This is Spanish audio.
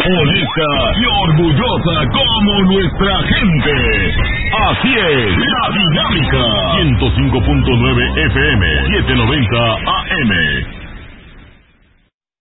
honesta y orgullosa como nuestra gente. Así es, La Dinámica. 105.9 FM, 790 AM.